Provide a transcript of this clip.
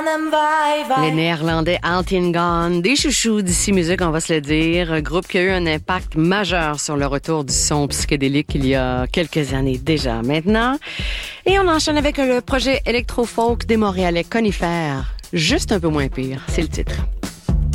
Les Néerlandais Altingan, des chouchous d'ici musique, on va se le dire. Groupe qui a eu un impact majeur sur le retour du son psychédélique il y a quelques années déjà maintenant. Et on enchaîne avec le projet électro-folk des Montréalais Conifères. Juste un peu moins pire, c'est le titre.